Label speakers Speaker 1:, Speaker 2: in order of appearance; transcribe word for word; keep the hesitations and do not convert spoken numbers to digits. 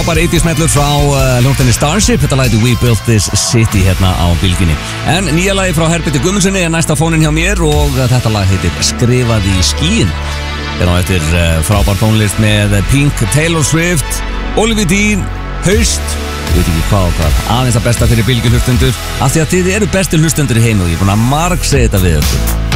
Speaker 1: frábær eighties smellur frá uh, hljómsveitinni Starship. Þetta lagið We Built This City hérna á bylginni. En nýja lagi frá Herbjörn Guðmundssoni er næsta fónin hjá mér og þetta lag heitir Skrifað í skíin. Hérna á eftir uh, frábær tónlist með Pink, Taylor Swift, Olivia Dean, Haust. Ég veit ekki hvað og hvað. Aðeins að besta fyrir bylgjuhlustundur. Af því að þið eru besti hlustundur í heim og ég er búin að marg segja þetta við ykkur.